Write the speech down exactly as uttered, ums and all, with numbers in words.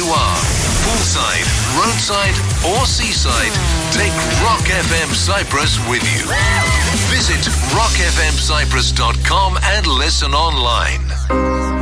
are, poolside, roadside or seaside, take Rock F M Cyprus with you. Visit rock f m cyprus dot com and listen online.